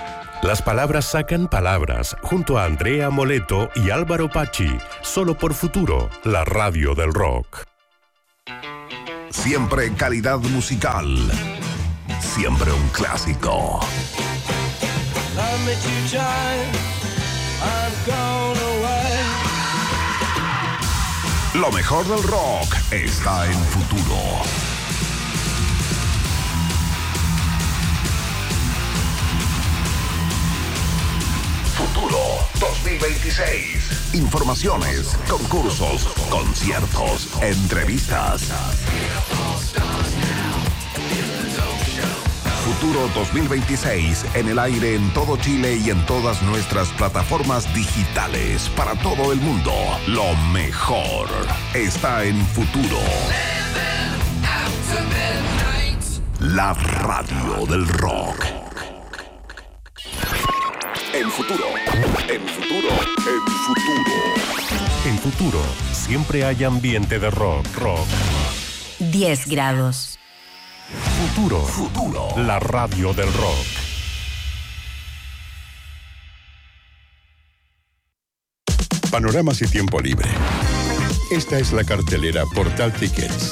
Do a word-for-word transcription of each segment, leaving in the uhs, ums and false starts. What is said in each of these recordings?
Las palabras sacan palabras, junto a Andrea Moleto y Álvaro Pachi, solo por Futuro, la radio del rock. Siempre calidad musical, siempre un clásico. Lo mejor del rock está en Futuro. Futuro dos mil veintiséis. Informaciones, concursos, conciertos, entrevistas. Futuro dos mil veintiséis en el aire en todo Chile y en todas nuestras plataformas digitales para todo el mundo. Lo mejor está en Futuro. La radio del rock. En Futuro, en Futuro, en Futuro. En Futuro, siempre hay ambiente de rock, rock. diez grados. Futuro, Futuro, la radio del rock. Panoramas y tiempo libre. Esta es la cartelera Portal Tickets.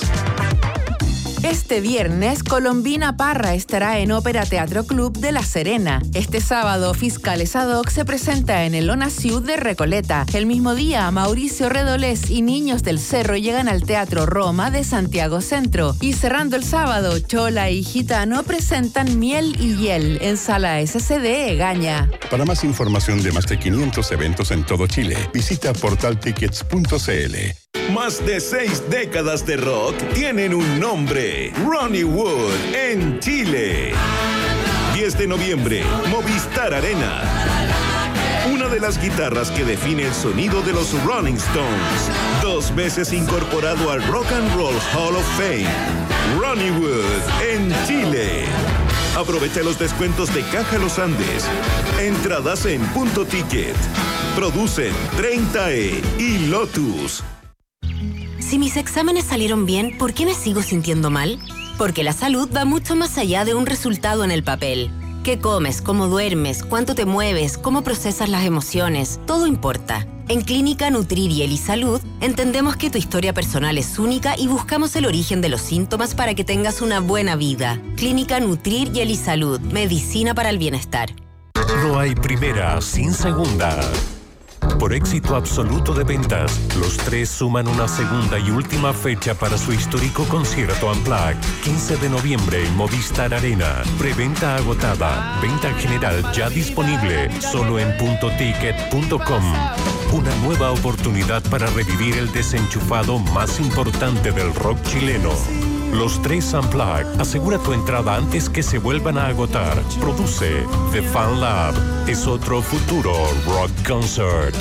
Este viernes, Colombina Parra estará en Ópera Teatro Club de La Serena. Este sábado, Fiscales Ad Hoc se presenta en el Lona Ciud de Recoleta. El mismo día, Mauricio Redolés y Niños del Cerro llegan al Teatro Roma de Santiago Centro. Y cerrando el sábado, Chola y Gitano presentan Miel y Hiel en Sala S C D Egaña. Para más información de más de quinientos eventos en todo Chile, visita portal tickets punto c l. Más de seis décadas de rock tienen un nombre: Ronnie Wood en Chile. diez de noviembre, Movistar Arena. Una de las guitarras que define el sonido de los Rolling Stones. Dos veces incorporado al Rock and Roll Hall of Fame. Ronnie Wood en Chile. Aprovecha los descuentos de Caja Los Andes. Entradas en Punto Ticket. Producen treinta E y Lotus. Si mis exámenes salieron bien, ¿por qué me sigo sintiendo mal? Porque la salud va mucho más allá de un resultado en el papel. ¿Qué comes? ¿Cómo duermes? ¿Cuánto te mueves? ¿Cómo procesas las emociones? Todo importa. En Clínica Nutrir y Elisalud entendemos que tu historia personal es única y buscamos el origen de los síntomas para que tengas una buena vida. Clínica Nutrir y Elisalud. Medicina para el bienestar. No hay primera sin segunda. Por éxito absoluto de ventas, los tres suman una segunda y última fecha para su histórico concierto Unplugged. quince de noviembre en Movistar Arena. Preventa agotada. Venta general ya disponible. Solo en punto ticket punto com. Una nueva oportunidad para revivir el desenchufado más importante del rock chileno. Los tres Unplugged. Asegura tu entrada antes que se vuelvan a agotar. Produce The Fan Lab. Es otro Futuro Rock Concert.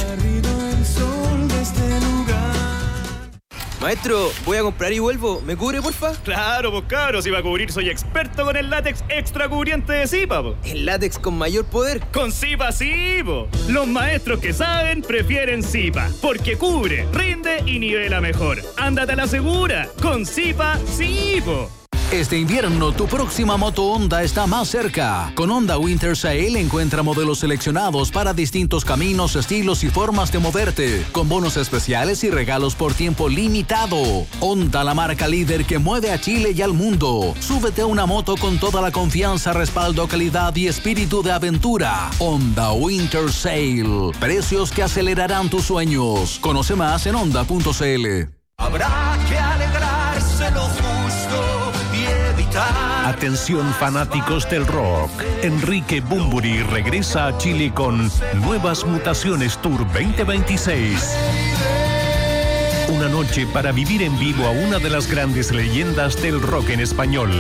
Maestro, voy a comprar y vuelvo. ¿Me cubre, porfa? Claro, pues cabros, si va a cubrir soy experto con el látex extra cubriente de Zipa, po. ¿El látex con mayor poder? Con Zipa sí, po. Los maestros que saben prefieren Zipa, porque cubre, rinde y nivela mejor. Ándate a la segura, con Zipa sí, po. Este invierno, tu próxima moto Honda está más cerca. Con Honda Winter Sale encuentra modelos seleccionados para distintos caminos, estilos y formas de moverte, con bonos especiales y regalos por tiempo limitado. Honda, la marca líder que mueve a Chile y al mundo. Súbete a una moto con toda la confianza, respaldo, calidad y espíritu de aventura. Honda Winter Sale. Precios que acelerarán tus sueños. Conoce más en honda punto c l. Habrá que alegrarse lo justo y evitar. Atención fanáticos del rock. Enrique Bunbury regresa a Chile con Nuevas Mutaciones Tour veinte veintiséis. Una noche para vivir en vivo a una de las grandes leyendas del rock en español.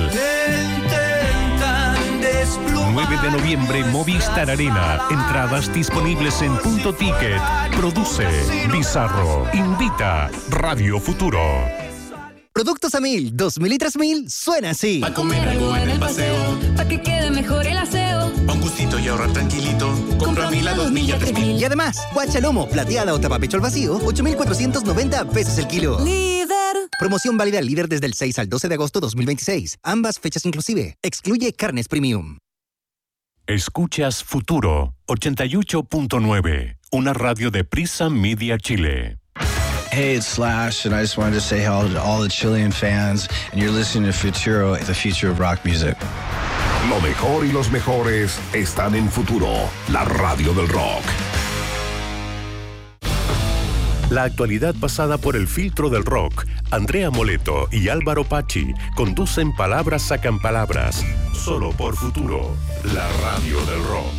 nueve de noviembre, Movistar Arena. Entradas disponibles en Punto Ticket. Produce Bizarro. Invita Radio Futuro. Productos a mil, dos mil y tres mil, suena así. Pa' comer algo en el paseo, pa' que quede mejor el aseo. Pa' un gustito y ahorrar tranquilito, compra a mil a dos mil y a tres mil. Y además, guachalomo, plateada o tapapecho al vacío, ocho mil cuatrocientos noventa pesos el kilo. Líder. Promoción válida al líder desde el seis al doce de agosto dos mil veintiséis. Ambas fechas inclusive. Excluye carnes premium. Escuchas Futuro ochenta y ocho punto nueve, una radio de Prisa Media Chile. Hey, it's Slash, and I just wanted to say hello to all the Chilean fans, and you're listening to Futuro, the future of rock music. Lo mejor y los mejores están en Futuro, la radio del rock. La actualidad pasada por el filtro del rock. Andrea Moleto y Álvaro Pachi conducen Palabras Sacan Palabras, solo por Futuro, la radio del rock.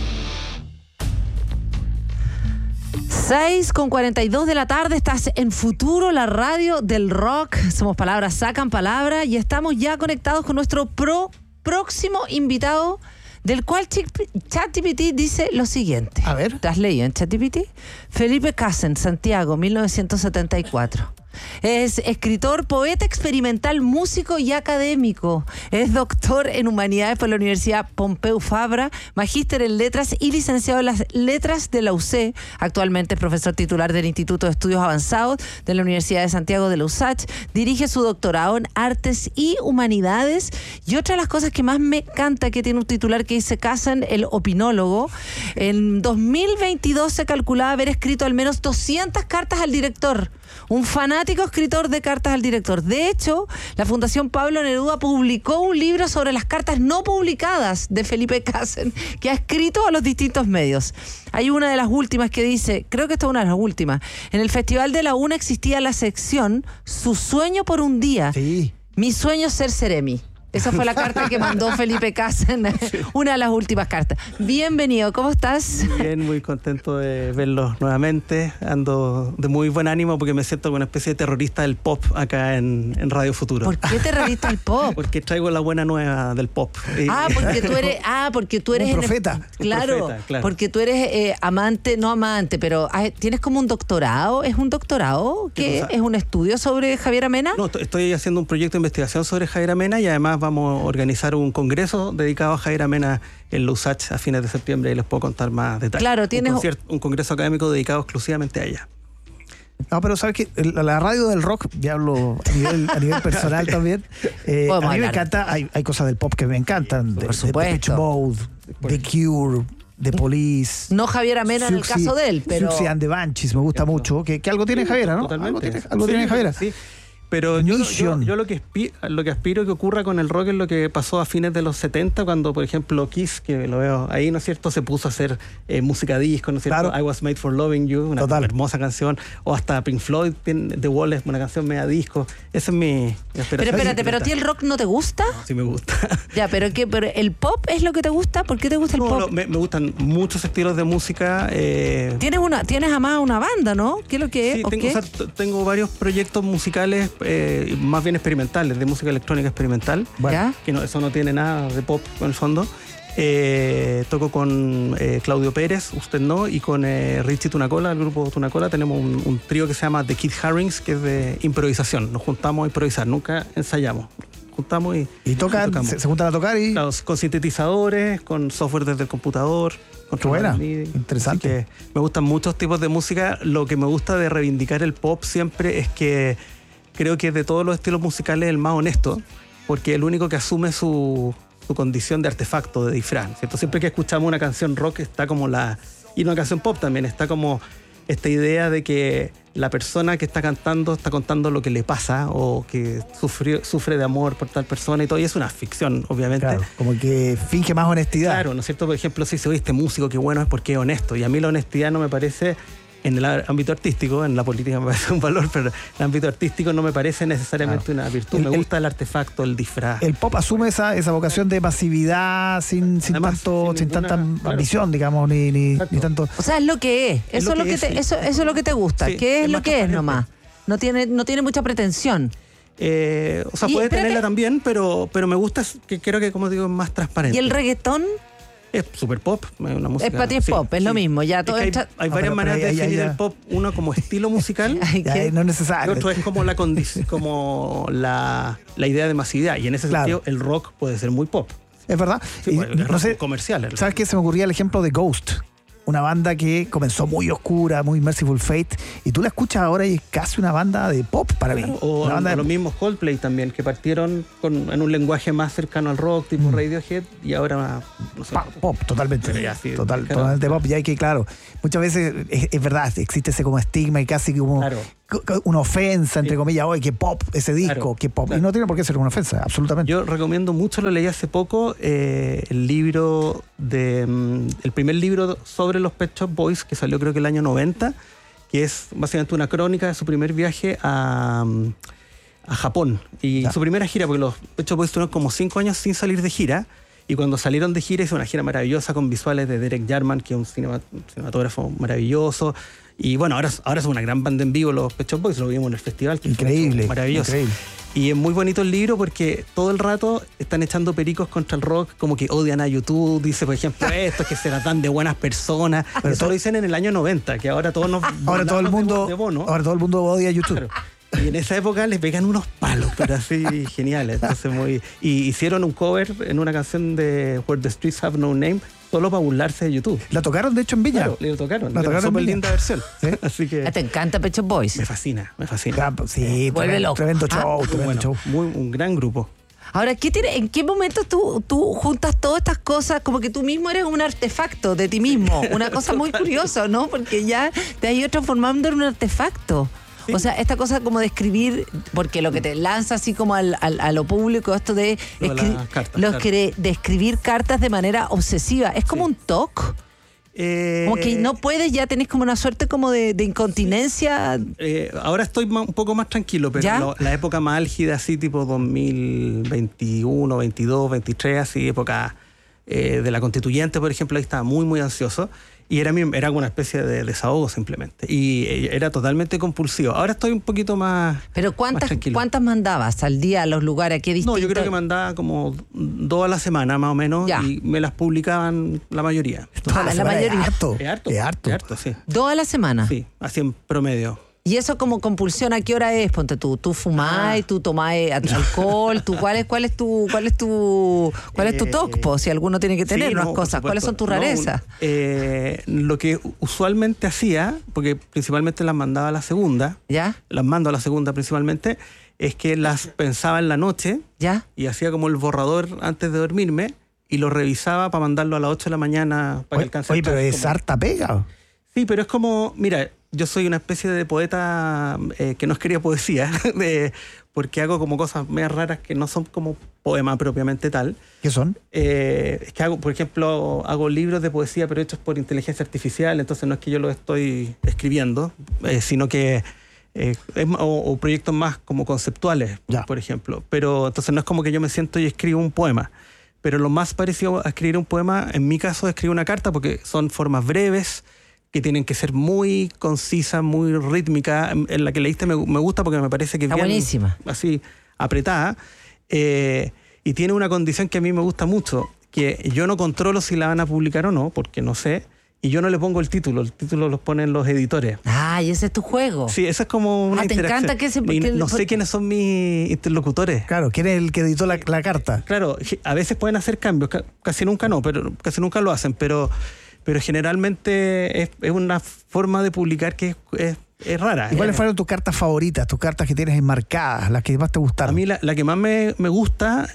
seis con cuarenta y dos de la tarde, estás en Futuro, la radio del rock. Somos Palabras Sacan Palabras y estamos ya conectados con nuestro pro próximo invitado, del cual ChatGPT dice lo siguiente. A ver. ¿Te has leído en ChatGPT? Felipe Cassen, Santiago, mil novecientos setenta y cuatro. Es escritor, poeta experimental, músico y académico. Es doctor en Humanidades por la Universidad Pompeu Fabra, magíster en Letras y licenciado en las Letras de la U C. Actualmente es profesor titular del Instituto de Estudios Avanzados de la Universidad de Santiago de la U S A C H. Dirige su doctorado en Artes y Humanidades. Y otra de las cosas que más me encanta que tiene un titular que dice Cassen, el opinólogo. En dos mil veintidós se calculaba haber escrito al menos doscientas cartas al director. Un fanático escritor de cartas al director. De hecho, la Fundación Pablo Neruda publicó un libro sobre las cartas no publicadas de Felipe Cassen, que ha escrito a los distintos medios. Hay una de las últimas que dice, creo que esta es una de las últimas, en el Festival de la UNA existía la sección Su sueño por un día. Sí. Mi sueño ser Seremi. Esa fue la carta que mandó Felipe Cassen, una de las últimas cartas. Bienvenido, ¿cómo estás? Bien, muy contento de verlos nuevamente. Ando de muy buen ánimo porque me siento como una especie de terrorista del pop acá en, en Radio Futuro. ¿Por qué terrorista del pop? Porque traigo la buena nueva del pop. Ah, porque tú eres, ah, porque tú eres un profeta. El, claro, un profeta, claro, porque tú eres eh, amante, no amante, pero tienes como un doctorado. ¿Es un doctorado? ¿Qué es un estudio sobre Javier Amena? No, estoy haciendo un proyecto de investigación sobre Javier Amena y además vamos a organizar un congreso dedicado a Javier Amena en la U S A C H a fines de septiembre y les puedo contar más detalles. Claro, tienes un, concierto, un congreso académico dedicado exclusivamente a ella. No, pero sabes que la radio del rock, ya hablo a nivel, a nivel personal también, eh, a mí hablar. me encanta, hay, hay cosas del pop que me encantan, por de, supuesto. de Depeche Mode, The Cure, The Police. No Javier Amena Siouxsie, en el caso de él, pero... Siouxsie and the Banshees, me gusta mucho, que, que algo tiene sí, Javiera, ¿no? Totalmente. Algo tiene, algo sí, tiene Javiera. Sí. Pero yo, yo, yo lo que aspiro, lo que aspiro que ocurra con el rock es lo que pasó a fines de los setenta, cuando, por ejemplo, Kiss, que lo veo ahí, ¿no es cierto?, se puso a hacer eh, música disco, ¿no es cierto? Claro. I Was Made for Loving You, una Total. hermosa canción. O hasta Pink Floyd, The Wall es una canción media disco. Esa es mi, mi aspiración. Pero espérate, ¿pero a ti el rock no te gusta? No, sí me gusta. Ya, pero ¿qué? ¿Pero el pop es lo que te gusta? ¿Por qué te gusta el no, pop? No, me, me gustan muchos estilos de música. Eh... Tienes una, tienes además una banda, ¿no? ¿Qué es lo que es? Sí, tengo, o sea, tengo varios proyectos musicales eh, más bien experimentales, de música electrónica experimental, bueno. que no, eso no tiene nada de pop en el fondo. Eh, toco con eh, Claudio Pérez, usted no, y con eh, Richie Tunacola, el grupo Tunacola. Tenemos un, un trío que se llama The Kid Harrings, que es de improvisación. Nos juntamos a improvisar, nunca ensayamos. Juntamos y, y tocan, y se, se juntan a tocar y... Claro, con sintetizadores, con software desde el computador. Qué buena, interesante. Que me gustan muchos tipos de música. Lo que me gusta de reivindicar el pop siempre es que creo que de todos los estilos musicales el más honesto, porque el único que asume su, su condición de artefacto, de disfraz, ¿cierto? Siempre que escuchamos una canción rock está como la... Y una canción pop también está como esta idea de que la persona que está cantando está contando lo que le pasa o que sufrió, sufre de amor por tal persona y todo, y es una ficción, obviamente. Claro, como que finge más honestidad. Claro, ¿no es cierto? Por ejemplo, si se oye este músico, qué bueno es porque es honesto, y a mí la honestidad no me parece... En el ámbito artístico, en la política me parece un valor, pero en el ámbito artístico no me parece necesariamente claro. una virtud. El, me gusta el, el artefacto, el disfraz. El pop asume esa, esa vocación de pasividad sin, sin, Además, tanto, sin, sin ninguna, tanta ambición, claro. digamos, ni, ni, ni tanto. O sea, es lo que es. Es eso, lo es lo que que te, es, eso, eso es lo que te gusta. Sí, ¿Qué es, es lo que es nomás? No tiene, no tiene mucha pretensión. Eh, o sea, y, puede espérate. tenerla también, pero, pero me gusta que creo que, como digo, es más transparente. ¿Y el reggaetón? Es super pop, una música. Es para ti es sí, pop, es sí. lo mismo. Ya todo es hay, hay, hay varias no, maneras pero, pero, de ya, definir ya, ya. el pop. Uno como estilo musical, ya, no es necesario. Y otro es como la condición, como la, la idea de masividad. Y en ese claro. sentido, el rock puede ser muy pop. Es verdad. Sí, y, bueno, no sé, comercial. ¿Sabes qué? Se me ocurría el ejemplo de Ghost. una banda que comenzó muy oscura, muy Merciful Fate, y tú la escuchas ahora y es casi una banda de pop para mí. Claro, o una banda o de... los mismos Coldplay también, que partieron con, en un lenguaje más cercano al rock, tipo mm. Radiohead, y ahora no sé, pa, pop, totalmente. Ya, sí, Total, claro, totalmente claro. pop. Y hay que, claro, muchas veces es, es verdad, existe ese como estigma y casi como claro. una ofensa, entre sí. comillas, oye, que pop ese disco, claro, que pop. claro. Y no tiene por qué ser una ofensa, absolutamente. Yo recomiendo mucho, lo leí hace poco, eh, el libro de um, el primer libro sobre los Pet Shop Boys, que salió creo que el año noventa, que es básicamente una crónica de su primer viaje a, a Japón y ya. su primera gira, porque los Pet Shop Boys tuvieron como cinco años sin salir de gira, y cuando salieron de gira hizo una gira maravillosa con visuales de Derek Jarman, que es un cinema, cinematógrafo maravilloso. Y bueno, ahora, ahora son una gran banda en vivo los Pet Shop Boys, lo vimos en el festival. Que increíble, maravilloso. Increíble. Y es muy bonito el libro porque todo el rato están echando pericos contra el rock, como que odian a YouTube, dice por ejemplo esto, que se tratan de buenas personas. Pero eso todo... lo dicen en el año noventa, que ahora todos nos ahora todo el mundo, de Bono. Ahora todo el mundo odia a YouTube. Claro. Y en esa época les pegan unos palos, pero así geniales. Entonces muy... Y hicieron un cover en una canción de Where the Streets Have No Name, solo para burlarse de YouTube. La tocaron, de hecho, en Villa. Claro, le tocaron. La tocaron súper linda versión. ¿Sí? Así que... ¿Te encanta Pet Shop Boys? Me fascina, me fascina. Ya, sí, vuelve loco. Tremendo show, ah, tremendo bueno, show. Muy, un gran grupo. Ahora, ¿qué tiene, ¿en qué momento tú, tú juntas todas estas cosas? Como que tú mismo eres un artefacto de ti mismo. Una cosa muy curiosa, ¿no? Porque ya te has ido transformando en un artefacto. Sí. O sea, esta cosa como de escribir, porque lo que te lanza así como al, al, a lo público, esto de, escri- cartas, los claro. que de escribir cartas de manera obsesiva, es como sí. un toque. Eh, como que no puedes, ya tenés como una suerte como de, de incontinencia. Eh, ahora estoy más, un poco más tranquilo, pero lo, la época más álgida, así tipo dos mil veintiuno, veintidós, veintitrés, así época eh, de la Constituyente, por ejemplo, ahí estaba muy, muy ansioso. Y era, era una especie de desahogo simplemente. Y era totalmente compulsivo. Ahora estoy un poquito más ¿Pero cuántas, más cuántas mandabas al día a los lugares? ¿A qué distinto? No, yo creo que mandaba como dos a la semana más o menos. Ya. Y me las publicaban la mayoría. Ah, la, la mayoría. Es harto. Es harto. Es harto. Es harto, sí. ¿Dos a la semana? Sí, así en promedio. ¿Y eso como compulsión a qué hora es? Ponte tú, tú fumás, ah. tú tomás alcohol, tú, ¿cuál es, cuál es tu, cuál es tu, cuál es tu toque? Eh, si alguno tiene que tener sí, unas no, cosas, ¿cuáles son tus rarezas? No, eh, lo que usualmente hacía, porque principalmente las mandaba a la segunda, ¿ya? Las mando a la segunda principalmente, es que las pensaba en la noche, ¿ya? Y hacía como el borrador antes de dormirme y lo revisaba para mandarlo a las ocho de la mañana para oye, que alcance. Oye, pero es como... harta pega. Sí, pero es como, mira, yo soy una especie de poeta eh, que no escribe poesía, de, porque hago como cosas medio raras que no son como poema propiamente tal. ¿Qué son? Eh, es que hago, por ejemplo, hago libros de poesía pero hechos por inteligencia artificial, entonces no es que yo lo estoy escribiendo, eh, sino que eh, es, o, o proyectos más como conceptuales, ya. Por ejemplo. Pero entonces no es como que yo me siento y escribo un poema. Pero lo más parecido a escribir un poema, en mi caso, es escribir una carta porque son formas breves, que tienen que ser muy concisas, muy rítmicas. En la que leíste me, me gusta porque me parece que es bien buenísima. Así apretada. Eh, y tiene una condición que a mí me gusta mucho, que yo no controlo si la van a publicar o no, porque no sé, y yo no le pongo el título, el título los ponen los editores. Ah, y ese es tu juego. Sí, eso es como una ah, ¿te interacción. encanta que ese, y no el... sé quiénes son mis interlocutores. Claro, ¿quién es el que editó la, la carta? Claro, a veces pueden hacer cambios, casi nunca no, pero casi nunca lo hacen, pero... pero generalmente es, es una forma de publicar que es, es, es rara. ¿Y cuáles fueron tus cartas favoritas, tus cartas que tienes enmarcadas, las que más te gustaron? A mí la, la que más me, me gusta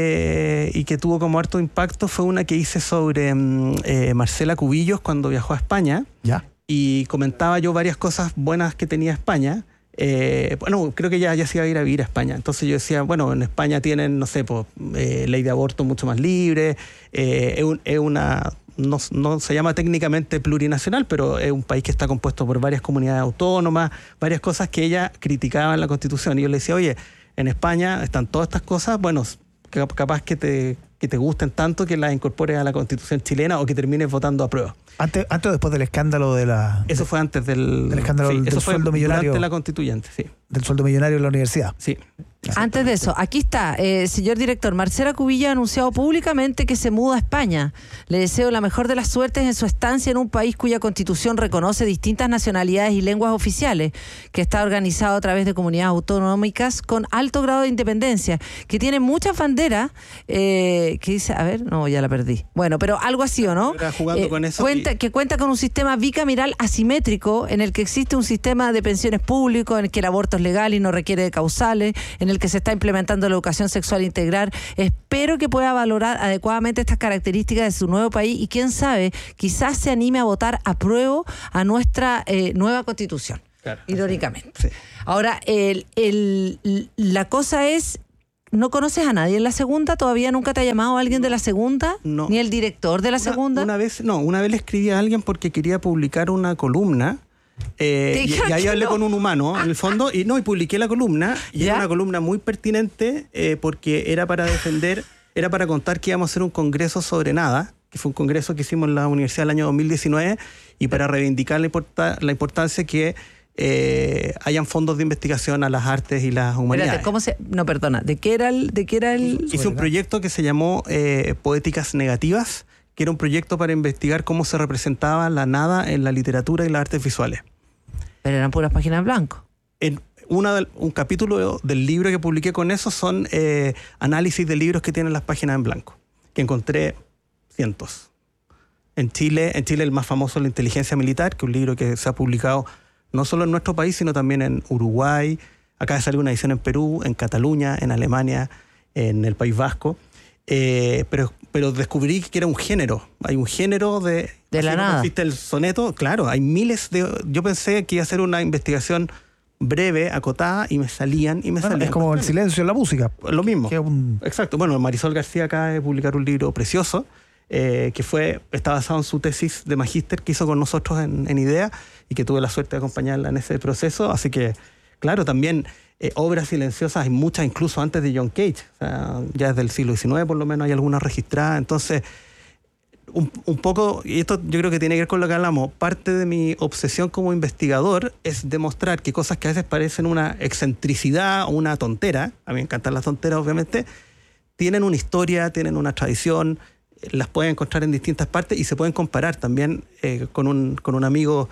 eh, y que tuvo como harto impacto fue una que hice sobre eh, Marcela Cubillos cuando viajó a España. Ya. Y comentaba yo varias cosas buenas que tenía España. Eh, bueno, creo que ya, ya se iba a ir a vivir a España. Entonces yo decía, bueno, en España tienen, no sé, pues, eh, ley de aborto mucho más libre, eh, es, un, es una... No, no se llama técnicamente plurinacional, pero es un país que está compuesto por varias comunidades autónomas, varias cosas que ella criticaba en la Constitución. Y yo le decía, oye, en España están todas estas cosas, bueno, capaz que te, que te gusten tanto que las incorpores a la Constitución chilena o que termines votando a prueba. ¿Antes, antes o después del escándalo de la...? Eso fue antes del... Del escándalo sí, del eso fue sueldo millonario. Durante la Constituyente, sí. Del sueldo millonario en la universidad. Sí. Antes de eso, aquí está, eh, señor director, Marcela Cubillo ha anunciado públicamente que se muda a España. Le deseo la mejor de las suertes en su estancia en un país cuya constitución reconoce distintas nacionalidades y lenguas oficiales, que está organizado a través de comunidades autonómicas con alto grado de independencia, que tiene muchas banderas, eh, que dice, a ver, no, ya la perdí. Bueno, pero algo así, ¿o no? Jugando eh, con eso cuenta, y... Que cuenta con un sistema bicameral asimétrico en el que existe un sistema de pensiones público, en el que el aborto es legal y no requiere de causales, en el que se está implementando la educación sexual integral. Espero que pueda valorar adecuadamente estas características de su nuevo país y quién sabe, quizás se anime a votar apruebo a nuestra eh, nueva constitución, claro, irónicamente. Sí. Ahora, el, el, la cosa es, ¿no conoces a nadie en la segunda? ¿Todavía nunca te ha llamado alguien de la segunda? No. ¿Ni el director de la una, segunda? Una vez, no, una vez le escribí a alguien porque quería publicar una columna. Eh, y, y ahí hablé no. con un humano en el fondo y no y publiqué la columna y ¿Ya? Era una columna muy pertinente eh, porque era para defender, era para contar que íbamos a hacer un congreso sobre nada, que fue un congreso que hicimos en la universidad el año dos mil diecinueve y para reivindicar la, importa, la importancia que eh, hayan fondos de investigación a las artes y las humanidades. Espérate, ¿cómo se...? No, perdona, ¿de qué era el...? De qué era el... Hice un proyecto que se llamó eh, Poéticas Negativas, que era un proyecto para investigar cómo se representaba la nada en la literatura y las artes visuales. Pero eran puras páginas en blanco. En una del, un capítulo del libro que publiqué con eso son eh, análisis de libros que tienen las páginas en blanco, que encontré cientos. En Chile, en Chile el más famoso es La Inteligencia Militar, que es un libro que se ha publicado no solo en nuestro país, sino también en Uruguay. Acaba de salir una edición en Perú, en Cataluña, en Alemania, en el País Vasco. Eh, pero, pero descubrí que era un género. Hay un género de... De la nada. Existe el soneto, claro, hay miles de... Yo pensé que iba a hacer una investigación breve, acotada, y me salían y me bueno, salían. Es como el silencio en la música. Lo mismo. Que un... Exacto. Bueno, Marisol García acaba de publicar un libro precioso, eh, que fue está basado en su tesis de magíster que hizo con nosotros en, en IDEA, y que tuve la suerte de acompañarla en ese proceso. Así que, claro, también... Eh, obras silenciosas hay muchas incluso antes de John Cage, o sea, ya desde el siglo diecinueve por lo menos hay algunas registradas. Entonces un, un poco, y esto yo creo que tiene que ver con lo que hablamos, parte de mi obsesión como investigador es demostrar que cosas que a veces parecen una excentricidad o una tontera, a mí me encantan las tonteras obviamente, tienen una historia, tienen una tradición, las pueden encontrar en distintas partes y se pueden comparar también eh, con, un, con un amigo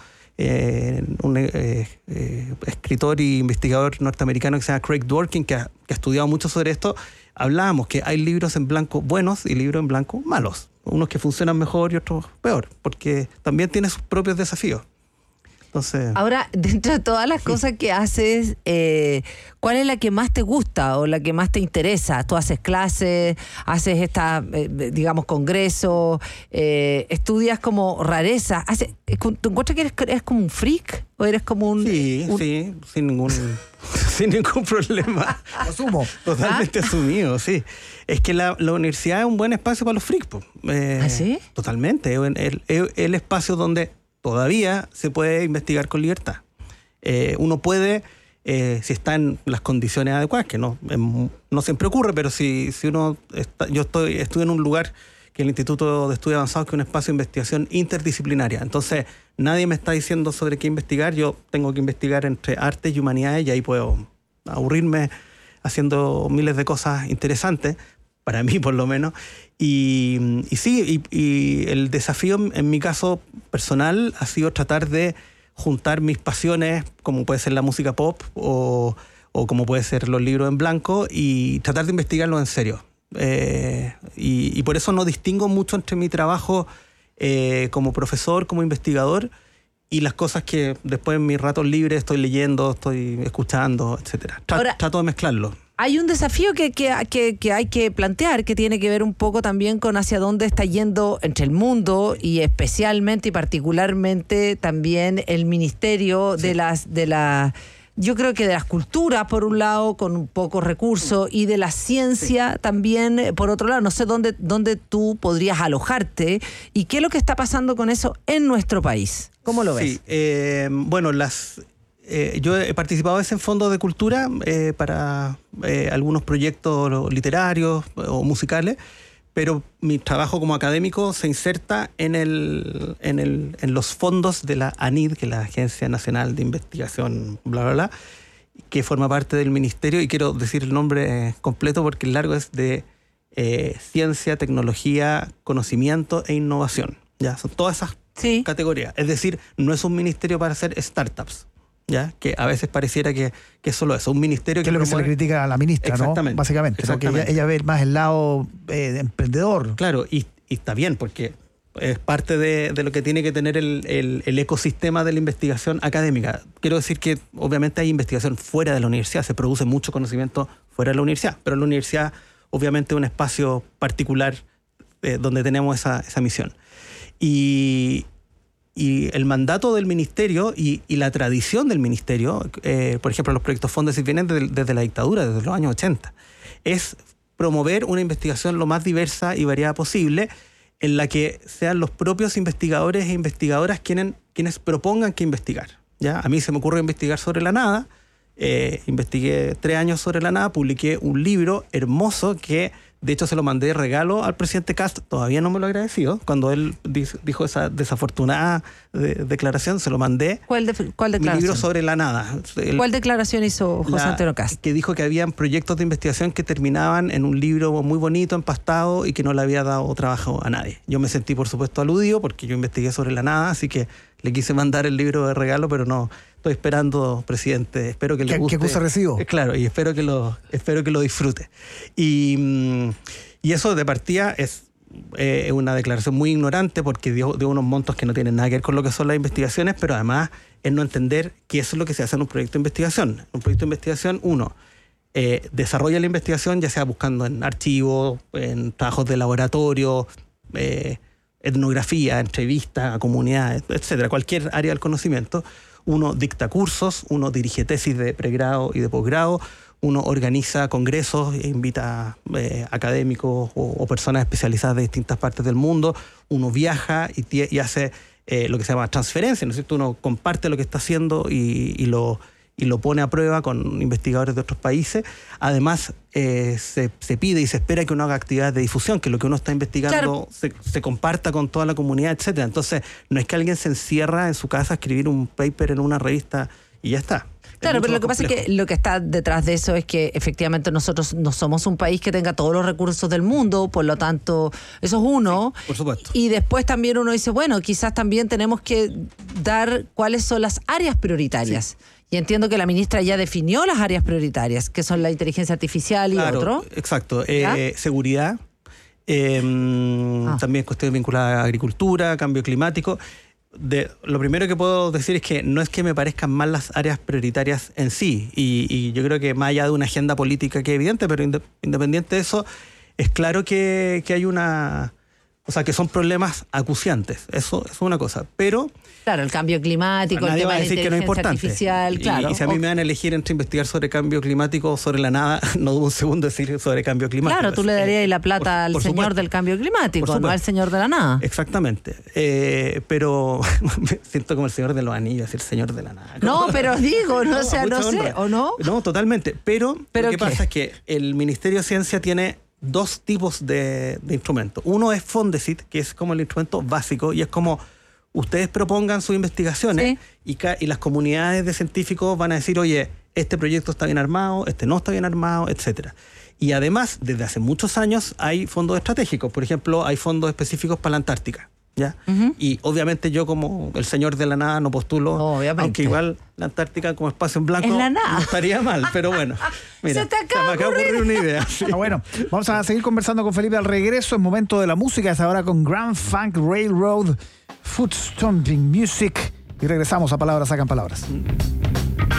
Eh, un eh, eh, escritor y investigador norteamericano que se llama Craig Dworkin, que ha, que ha estudiado mucho sobre esto. Hablábamos que hay libros en blanco buenos y libros en blanco malos, unos que funcionan mejor y otros peor, porque también tiene sus propios desafíos. Entonces, ahora, dentro de todas las cosas que haces, eh, ¿cuál es la que más te gusta o la que más te interesa? Tú haces clases, haces esta, eh, digamos, congresos, eh, estudias como rareza. Haces, ¿tú encuentras que eres, eres como un freak? ¿O eres como un...? Sí, un... sí, sin ningún, sin ningún problema. Asumo. Totalmente ¿Ah? asumido, sí. Es que la, la universidad es un buen espacio para los freaks. Eh, ¿Ah, sí? Totalmente. El, el, el, el espacio donde... todavía se puede investigar con libertad. Eh, uno puede, eh, si está en las condiciones adecuadas, que no, eh, no siempre ocurre, pero si, si uno está, yo estoy, estoy en un lugar que es el Instituto de Estudios Avanzados, que es un espacio de investigación interdisciplinaria. Entonces, nadie me está diciendo sobre qué investigar, yo tengo que investigar entre artes y humanidades y ahí puedo aburrirme haciendo miles de cosas interesantes, para mí por lo menos. Y, y sí, y, y el desafío en mi caso personal ha sido tratar de juntar mis pasiones, como puede ser la música pop o, o como puede ser los libros en blanco, y tratar de investigarlo en serio. Eh, y, y por eso no distingo mucho entre mi trabajo eh, como profesor, como investigador, y las cosas que después en mis ratos libres estoy leyendo, estoy escuchando, etcétera. Tra- Ahora, trato de mezclarlo. Hay un desafío que, que, que, que hay que plantear, que tiene que ver un poco también con hacia dónde está yendo entre el mundo y especialmente y particularmente también el ministerio sí. de las de la yo creo que de las culturas por un lado con un poco recursos y de la ciencia sí. también por otro lado. No sé dónde dónde tú podrías alojarte y qué es lo que está pasando con eso en nuestro país. ¿Cómo lo ves? Sí, eh, bueno, las Eh, yo he participado en fondos de cultura eh, para eh, algunos proyectos literarios o musicales, pero mi trabajo como académico se inserta en, el, en, el, en los fondos de la ANID, que es la Agencia Nacional de Investigación, bla, bla, bla. que forma parte del ministerio, y quiero decir el nombre eh, completo porque el largo es de eh, Ciencia, Tecnología, Conocimiento e Innovación. Ya, son todas esas sí. categorías. Es decir, no es un ministerio para hacer startups. ¿Ya? Que a veces pareciera que, que es solo eso, un ministerio que, que es lo que promueve... se le critica a la ministra, exactamente, ¿no? Básicamente, exactamente. Porque ella, ella ve más el lado eh, de emprendedor. Claro, y, y está bien, porque es parte de, de lo que tiene que tener el, el, el ecosistema de la investigación académica. Quiero decir que obviamente hay investigación fuera de la universidad, se produce mucho conocimiento fuera de la universidad, pero la universidad obviamente es un espacio particular eh, donde tenemos esa, esa misión. Y... Y el mandato del ministerio y, y la tradición del ministerio, eh, por ejemplo, los proyectos Fondesit vienen desde, desde la dictadura, desde los años ochenta, es promover una investigación lo más diversa y variada posible, en la que sean los propios investigadores e investigadoras quienes, quienes propongan qué investigar. ¿Ya? A mí se me ocurre investigar sobre la nada, eh, investigué tres años sobre la nada, publiqué un libro hermoso que... De hecho, se lo mandé de regalo al presidente Kast. Todavía no me lo ha agradecido. Cuando él dijo esa desafortunada de, declaración, se lo mandé. ¿Cuál, de, cuál declaración? Mi libro sobre la nada. El, ¿Cuál declaración hizo José la, Antonio Kast? Que dijo que habían proyectos de investigación que terminaban en un libro muy bonito, empastado, y que no le había dado trabajo a nadie. Yo me sentí, por supuesto, aludido porque yo investigué sobre la nada, así que le quise mandar el libro de regalo, pero no... Estoy esperando, presidente, espero que le guste. ¿Qué cosa recibo? Claro, y espero que lo, espero que lo disfrute. Y, y eso de partida es eh, una declaración muy ignorante porque dio, dio unos montos que no tienen nada que ver con lo que son las investigaciones, pero además es no entender qué es lo que se hace en un proyecto de investigación. En un proyecto de investigación, uno, eh, desarrolla la investigación, ya sea buscando en archivos, en trabajos de laboratorio, eh, etnografía, entrevistas a comunidades, etcétera, cualquier área del conocimiento. Uno dicta cursos, uno dirige tesis de pregrado y de posgrado, uno organiza congresos e invita eh, académicos o, o personas especializadas de distintas partes del mundo, uno viaja y, y hace eh, lo que se llama transferencia, ¿no es cierto? Uno comparte lo que está haciendo y, y, lo, y lo pone a prueba con investigadores de otros países. Además, eh, se, se pide y se espera que uno haga actividades de difusión, que lo que uno está investigando claro. se, se comparta con toda la comunidad, etcétera. Entonces, no es que alguien se encierra en su casa a escribir un paper en una revista y ya está. Claro, pero lo que complejo. pasa es que lo que está detrás de eso es que efectivamente nosotros no somos un país que tenga todos los recursos del mundo, por lo tanto, eso es uno. Sí, por supuesto. Y después también uno dice, bueno, quizás también tenemos que dar cuáles son las áreas prioritarias. Sí. Y entiendo que la ministra ya definió las áreas prioritarias, que son la inteligencia artificial y claro, otro. Exacto. Eh, seguridad, eh, ah. también cuestiones vinculadas a agricultura, cambio climático. De, lo primero que puedo decir es que no es que me parezcan mal las áreas prioritarias en sí, y, y yo creo que más allá de una agenda política que es evidente, pero independiente de eso, es claro que, que hay una... O sea, que son problemas acuciantes, eso, eso es una cosa, pero... Claro, el cambio climático, el tema de la inteligencia artificial, claro. Y, y si a mí me van a elegir entre investigar sobre cambio climático o sobre la nada, no dudo un segundo decir sobre cambio climático. Claro, tú le darías la plata por, por al señor supuesto. del cambio climático, no al señor de la nada. Exactamente. Eh, pero me siento como el señor de los anillos, decir señor de la nada. No, pero digo, no, no sea, no sé, honra. ¿o no? No, totalmente. Pero, ¿Pero lo que qué? pasa es que el Ministerio de Ciencia tiene dos tipos de, de instrumentos. Uno es Fondesit, que es como el instrumento básico, y es como ustedes propongan sus investigaciones, sí. y, y las comunidades de científicos van a decir, oye, este proyecto está bien armado, este no está bien armado, etcétera. Y además, desde hace muchos años hay fondos estratégicos. Por ejemplo, hay fondos específicos para la Antártica. ¿Ya? Uh-huh. Y obviamente yo, como el señor de la nada, no postulo, obviamente. Aunque igual la Antártica como espacio en blanco en no estaría mal, pero bueno, mira, se te acaba, se me acaba de ocurrir una idea. Sí. Ah, bueno, vamos a seguir conversando con Felipe al regreso. Es momento de la música, es ahora con Grand Funk Railroad, Foot Stomping Music, y regresamos a Palabras Sacan Palabras.